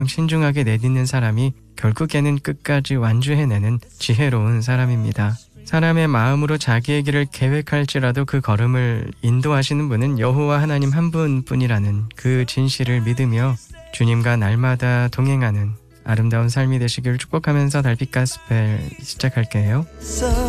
신중하게 내딛는 사람이 결국에는 끝까지 완주해내는 지혜로운 사람입니다. 사람의 마음으로 자기의 길을 계획할지라도 그 걸음을 인도하시는 분은 여호와 하나님 한 분뿐이라는 그 진실을 믿으며 주님과 날마다 동행하는 아름다운 삶이 되시길 축복하면서 달빛 가스펠 시작할게요.